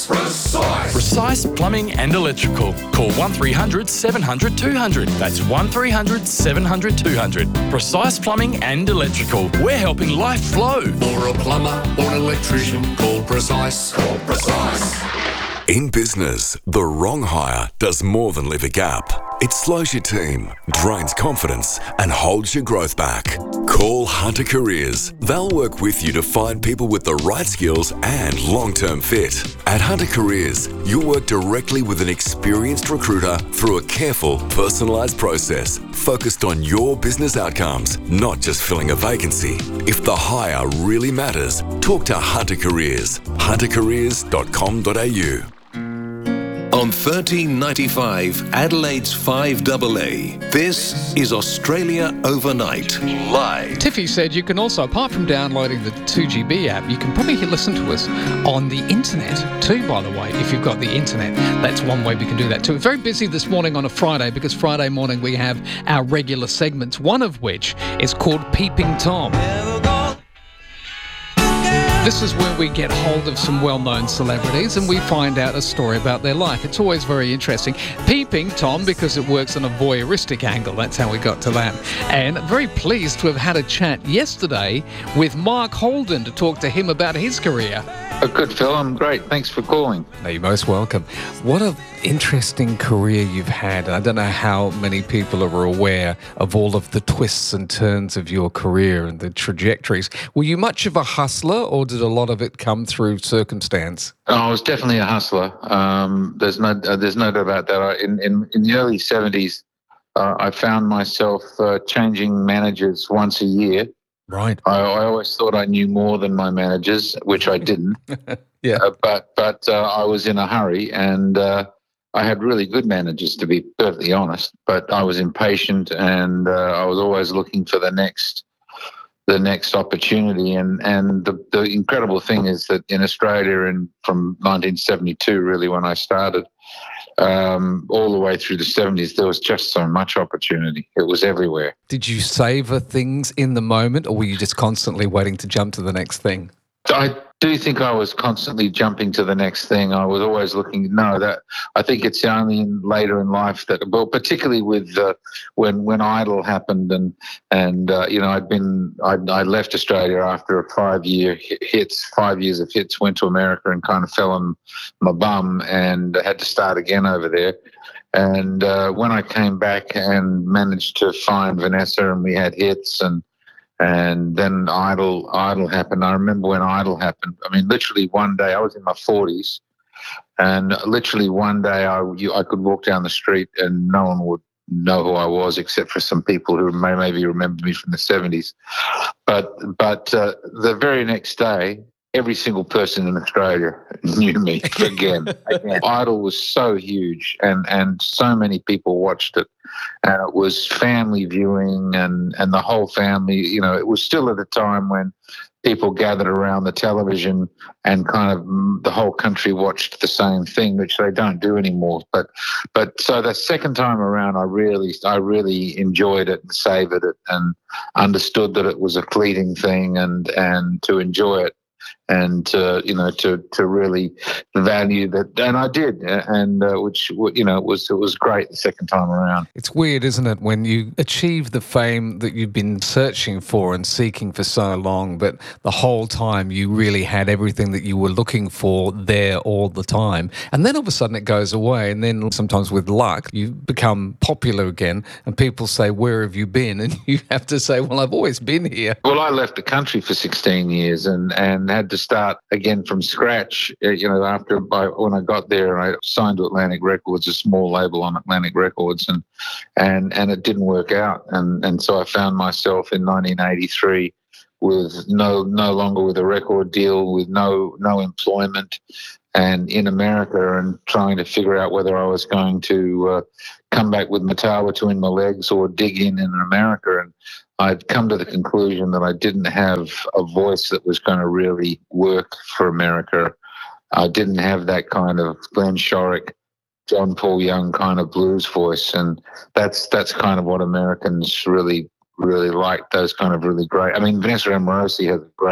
Precise Plumbing and Electrical. Call 1300 700 200. That's 1300 700 200. Precise Plumbing and Electrical. We're helping life flow. For a plumber or an electrician, call Precise. Call Precise. In business, the wrong hire does more than leave a gap. It slows your team, drains confidence, and holds your growth back. Call Hunter Careers. They'll work with you to find people with the right skills and long-term fit. At Hunter Careers, you'll work directly with an experienced recruiter through a careful, personalised process focused on your business outcomes, not just filling a vacancy. If the hire really matters, talk to Hunter Careers. huntercareers.com.au. On 1395 Adelaide's 5AA, this is Australia Overnight, live. Tiffy said you can also, apart from downloading the 2GB app, you can probably listen to us on the internet too, by the way, if you've got the internet. That's one way we can do that too. We're very busy this morning on a Friday because Friday morning we have our regular segments, one of which is called Peeping Tom. This is where we get hold of some well-known celebrities and we find out a story about their life. It's always very interesting. Peeping Tom, because it works on a voyeuristic angle. That's how we got to that. And very pleased to have had a chat yesterday with Mark Holden to talk to him about his career. Oh, good, Phil. I'm great. Thanks for calling. No, you're most welcome. What an interesting career you've had. I don't know how many people are aware of all of the twists and turns of your career and the trajectories. Were you much of a hustler or did a lot of it come through circumstance? Oh, I was definitely a hustler. There's no doubt about that. In the early 70s, I found myself changing managers once a year. Right. I always thought I knew more than my managers, which I didn't. Yeah. But I was in a hurry, and I had really good managers, to be perfectly honest. But I was impatient, and I was always looking for the next opportunity. And the incredible thing is that in Australia, and from 1972, really, when I started, all the way through the 70s, there was just so much opportunity. It was everywhere. Did you savour things in the moment, or were you just constantly waiting to jump to the next thing? I do think I was constantly jumping to the next thing. I was always looking. I think it's only later in life that, well, particularly with when Idol happened, and I left Australia after 5 years of hits, went to America and kind of fell on my bum and had to start again over there. And when I came back and managed to find Vanessa, and we had hits, and then Idol happened. I remember when Idol happened. I mean, literally one day, I was in my 40s, and literally one day I could walk down the street and no one would know who I was except for some people who maybe remember me from the 70s. But the very next day, every single person in Australia knew me again. Idol was so huge, and so many people watched it, and it was family viewing, and the whole family. It was still at a time when people gathered around the television, and kind of the whole country watched the same thing, which they don't do anymore. But so the second time around, I really enjoyed it and savoured it, and understood that it was a fleeting thing, and to enjoy it. And to really value that, and I did, and it was great the second time around. It's weird, isn't it, when you achieve the fame that you've been searching for and seeking for so long, but the whole time you really had everything that you were looking for there all the time, and then all of a sudden it goes away, and then sometimes with luck you become popular again, and people say, "Where have you been?" And you have to say, "Well, I've always been here." Well, I left the country for 16 years and had to start again from scratch. When I got there, I signed to Atlantic Records, a small label on Atlantic Records, and it didn't work out. And so I found myself in 1983 with no longer with a record deal, with no employment, and in America, and trying to figure out whether I was going to come back with my tail between my legs or dig in America. And I'd come to the conclusion that I didn't have a voice that was going to really work for America. I didn't have that kind of Glenn Shorrock, John Paul Young kind of blues voice, and that's kind of what Americans really like. Those kind of really great. I mean, Vanessa Amorosi has a great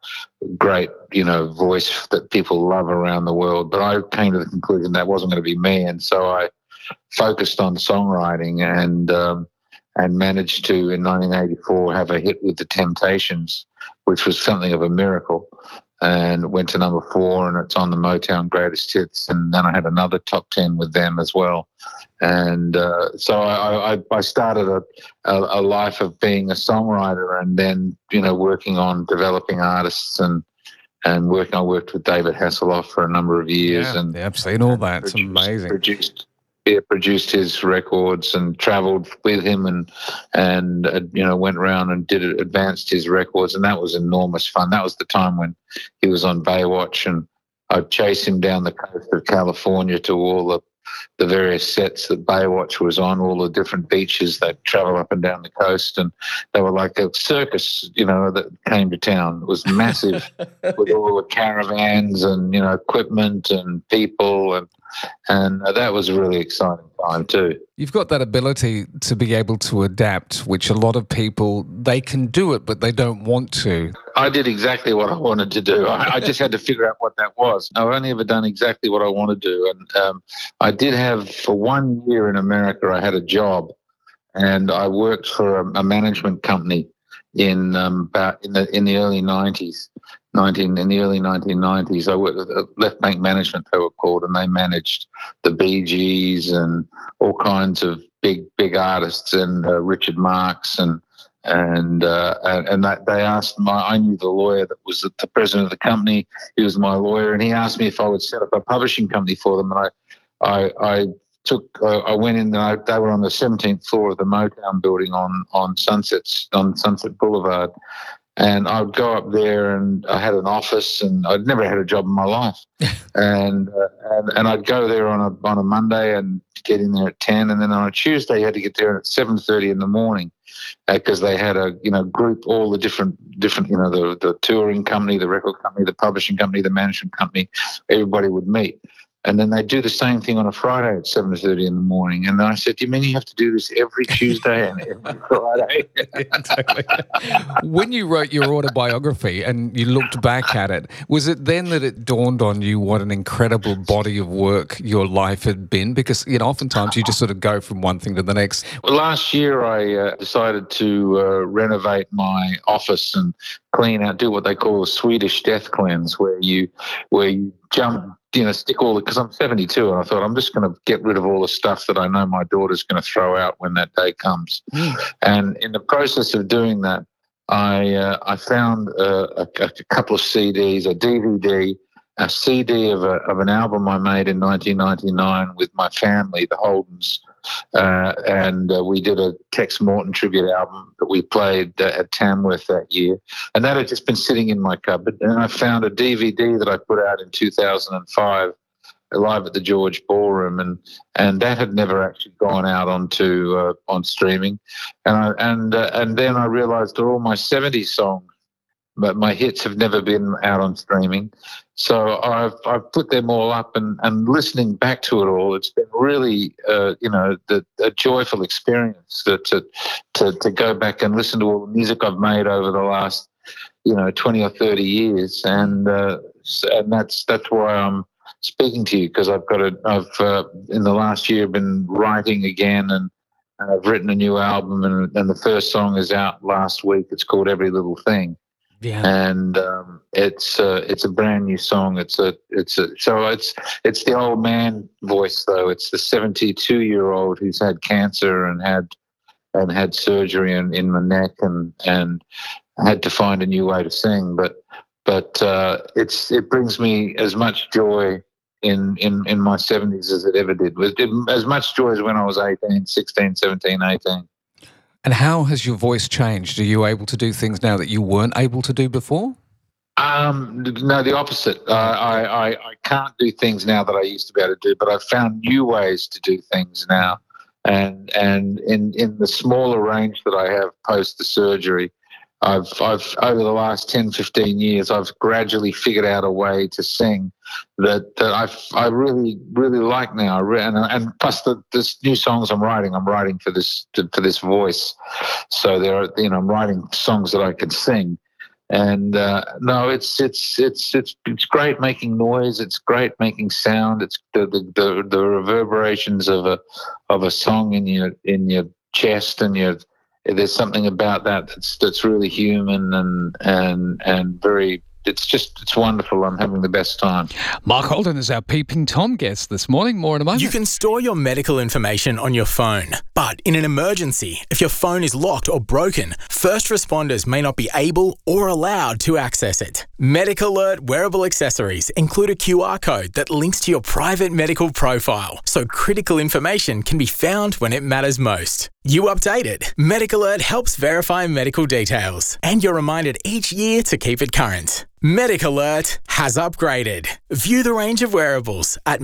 great, voice that people love around the world. But I came to the conclusion that wasn't going to be me, and so I focused on songwriting and managed to, in 1984, have a hit with the Temptations, which was something of a miracle, and went to number 4, and it's on the Motown Greatest Hits. And then I had another top 10 with them as well. And so I started a life of being a songwriter, and then, working on developing artists and I worked with David Hasselhoff for a number of years. Yeah, I've seen all that. It's amazing. Produced his records and travelled with him and went around and advanced his records, and that was enormous fun. That was the time when he was on Baywatch, and I'd chase him down the coast of California to all the various sets that Baywatch was on, all the different beaches. They'd travel up and down the coast, and they were like a circus, that came to town. It was massive with all the caravans and, equipment and people, and that was a really exciting time too. You've got that ability to be able to adapt, which a lot of people, they can do it, but they don't want to. I did exactly what I wanted to do. I just had to figure out what that was. I've only ever done exactly what I want to do. And I did have, for 1 year in America, I had a job, and I worked for a management company in the early 90s. In the early 1990s, I worked with Left Bank Management, they were called, and they managed the Bee Gees and all kinds of big artists, and Richard Marx and that they asked I knew the lawyer that was the president of the company. He was my lawyer, and he asked me if I would set up a publishing company for them. And I went in, and they were on the 17th floor of the Motown building on Sunset Boulevard. And I would go up there, and I had an office, and I'd never had a job in my life. and I'd go there on a Monday and get in there at 10, and then on a Tuesday you had to get there at 7:30 in the morning, because they had a group, all the different the touring company, the record company, the publishing company, the management company. Everybody would meet. And then they do the same thing on a Friday at 7:30 in the morning. And I said, "Do you mean you have to do this every Tuesday and every Friday?" Exactly. When you wrote your autobiography and you looked back at it, was it then that it dawned on you what an incredible body of work your life had been? Because oftentimes you just sort of go from one thing to the next. Well, last year I decided to renovate my office and clean out, do what they call a Swedish death cleanse, where you jump. Stick all because I'm 72, and I thought I'm just going to get rid of all the stuff that I know my daughter's going to throw out when that day comes. And in the process of doing that, I found a couple of CDs, a DVD, a CD of an album I made in 1999 with my family, the Holdens, and we did a Tex Morton tribute album that we played at Tamworth that year, and that had just been sitting in my cupboard. And I found a DVD that I put out in 2005, live at the George Ballroom, and that had never actually gone out on streaming. And then I realised all my 70s songs, but my hits have never been out on streaming. So I've put them all up, and listening back to it all, it's been really a joyful experience to go back and listen to all the music I've made over the last 20 or 30 years, and that's why I'm speaking to you, because I've in the last year been writing again, and I've written a new album, and the first song is out last week. It's called Every Little Thing. Yeah. And it's a brand new song. It's the old man voice, though. It's the 72-year-old who's had cancer and had surgery in my neck and had to find a new way to sing. But it brings me as much joy in my 70s as it ever did. As much joy as when I was 18, 16, 17, 18. And how has your voice changed? Are you able to do things now that you weren't able to do before? No, the opposite. I can't do things now that I used to be able to do, but I've found new ways to do things now. And in the smaller range that I have post the surgery, I've over the last 10, 15 years, I've gradually figured out a way to sing that I really, really like now. And plus the new songs I'm writing for this voice. So I'm writing songs that I can sing. And no, it's great making noise. It's great making sound. It's the reverberations of a song in your chest, and there's something about that that's really human and very. It's wonderful. I'm having the best time. Mark Holden is our Peeping Tom guest this morning. More in a moment. You can store your medical information on your phone, but in an emergency, if your phone is locked or broken, first responders may not be able or allowed to access it. MedicAlert wearable accessories include a QR code that links to your private medical profile, so critical information can be found when it matters most. You update it. MedicAlert helps verify medical details, and you're reminded each year to keep it current. MedicAlert has upgraded. View the range of wearables at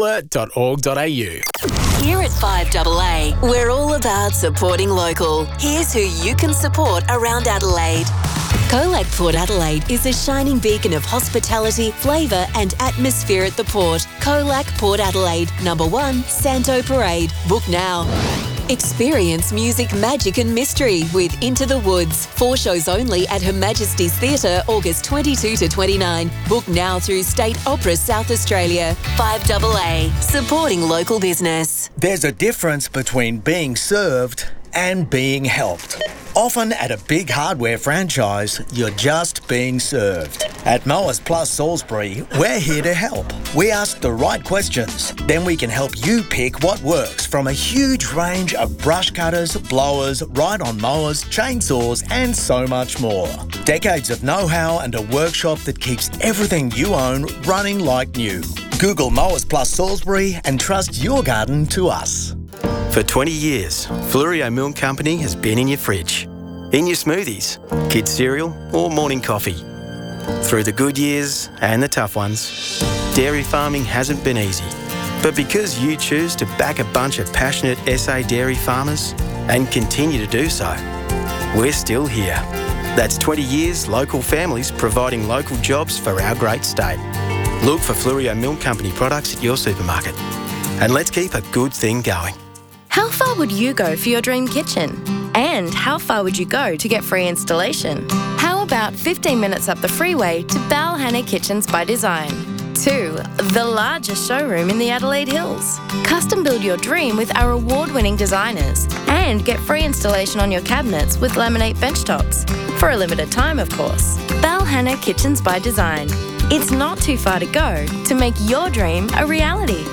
medicalert.org.au. Here at 5AA, we're all about supporting local. Here's who you can support around Adelaide. Colac Port Adelaide is a shining beacon of hospitality, flavour and atmosphere at the port. Colac Port Adelaide, number 1, Santo Parade. Book now. Experience music, magic and mystery with Into the Woods. 4 shows only at Her Majesty's Theatre, August 22 to 29. Book now through State Opera South Australia. 5AA, supporting local business. There's a difference between being served and being helped. Often at a big hardware franchise, you're just being served. At Mowers Plus Salisbury, we're here to help. We ask the right questions, then we can help you pick what works from a huge range of brush cutters, blowers, ride-on mowers, chainsaws and so much more. Decades of know-how and a workshop that keeps everything you own running like new. Google Mowers Plus Salisbury and trust your garden to us. For 20 years, Fluorio Milk Company has been in your fridge, in your smoothies, kids' cereal or morning coffee. Through the good years and the tough ones, dairy farming hasn't been easy. But because you choose to back a bunch of passionate SA dairy farmers and continue to do so, we're still here. That's 20 years local families providing local jobs for our great state. Look for Fluorio Milk Company products at your supermarket. And let's keep a good thing going. How far would you go for your dream kitchen? And how far would you go to get free installation? How about 15 minutes up the freeway to Balhanna Kitchens by Design? 2, the largest showroom in the Adelaide Hills. Custom build your dream with our award-winning designers and get free installation on your cabinets with laminate benchtops. For a limited time, of course. Balhanna Kitchens by Design. It's not too far to go to make your dream a reality.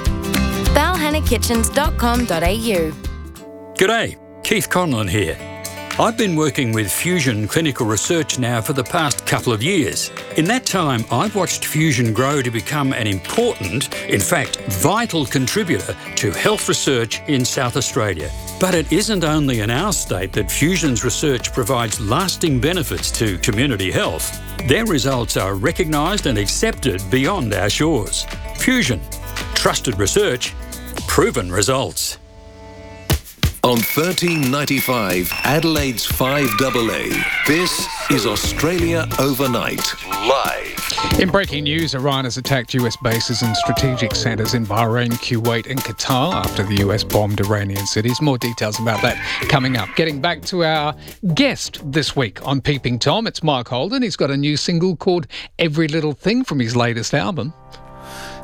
balhannakitchens.com.au. G'day, Keith Conlon here. I've been working with Fusion Clinical Research now for the past couple of years. In that time, I've watched Fusion grow to become an important, in fact, vital contributor to health research in South Australia. But it isn't only in our state that Fusion's research provides lasting benefits to community health. Their results are recognised and accepted beyond our shores. Fusion. Trusted research, proven results. On 1395 Adelaide's 5AA, this is Australia Overnight, live. In breaking news, Iran has attacked US bases and strategic centres in Bahrain, Kuwait and Qatar after the US bombed Iranian cities. More details about that coming up. Getting back to our guest this week on Peeping Tom, it's Mark Holden. He's got a new single called Every Little Thing from his latest album.